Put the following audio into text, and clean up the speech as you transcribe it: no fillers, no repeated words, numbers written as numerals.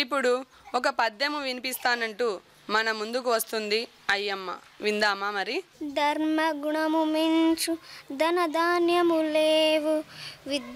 ఇప్పుడు ఒక పద్యము వినిపిస్తానంటూ మన ముందుకు వస్తుంది అయ్యమ్మ. విందామా మరి? ధర్మ గుణము మించు ధన ధాన్యము లేవు,